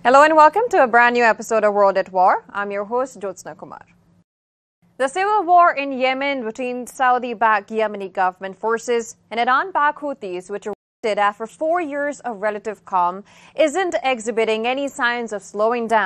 Hello and welcome to a brand new episode of World at War. I'm your host, Jyotsna Kumar. The civil war in Yemen between Saudi-backed Yemeni government forces and Iran-backed Houthis, which erupted after 4 years of relative calm, isn't exhibiting any signs of slowing down.